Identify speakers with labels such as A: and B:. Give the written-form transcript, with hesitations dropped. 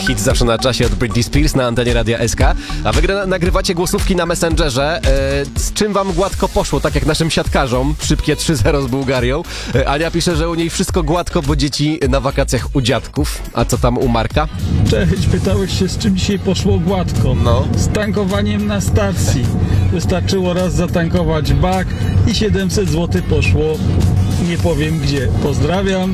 A: hit zawsze na czasie od Britney Spears na antenie Radia SK. A wy nagrywacie głosówki na Messengerze. Z czym wam gładko poszło, tak jak naszym siatkarzom? Szybkie 3-0 z Bułgarią. Ania pisze, że u niej wszystko gładko, bo dzieci na wakacjach u dziadków. A co tam u Marka?
B: Cześć, pytałeś się, z czym dzisiaj poszło gładko.
A: No.
B: Z tankowaniem na stacji. Wystarczyło raz zatankować bak i 700 zł poszło. Nie powiem gdzie. Pozdrawiam.